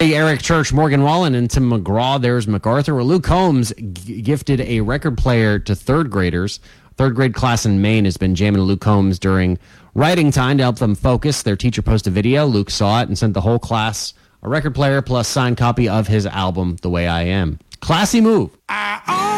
Hey, Eric Church, Morgan Wallen, and Tim McGraw. There's MacArthur. Well, Luke Combs gifted a record player to third graders. Third grade class in Maine has been jamming to Luke Combs during writing time to help them focus. Their teacher posted a video. Luke saw it and sent the whole class a record player plus signed copy of his album, The Way I Am. Classy move.